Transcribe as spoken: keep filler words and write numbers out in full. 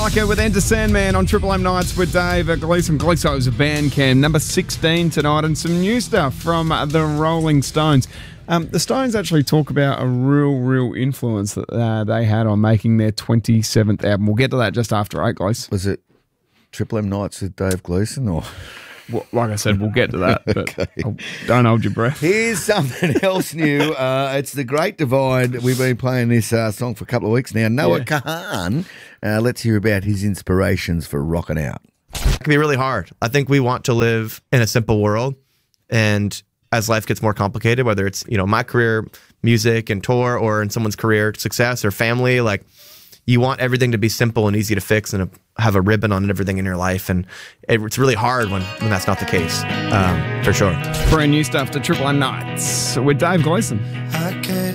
Okay, with Enter Sandman on Triple M Nights with Dave Gleeson. Gleeso's Bandcamp, number sixteen tonight, and some new stuff from the Rolling Stones. Um, the Stones actually talk about a real, real influence that uh, they had on making their twenty-seventh album. We'll get to that just after eight, Glees. Was it Triple M Nights with Dave Gleeson or... Well, like I said, we'll get to that, but okay. Don't hold your breath. Here's something else new. Uh, it's The Great Divide. We've been playing this uh, song for a couple of weeks now. Noah yeah. Kahan, uh, let's hear about his inspirations for rocking out. It can be really hard. I think we want to live in a simple world, and as life gets more complicated, whether it's, you know, my career, music and tour, or in someone's career, success or family, like, you want everything to be simple and easy to fix and have a ribbon on everything in your life. And it's really hard when, when that's not the case, um, for sure. Brand new stuff to Triple M Nights with Dave Gleeson.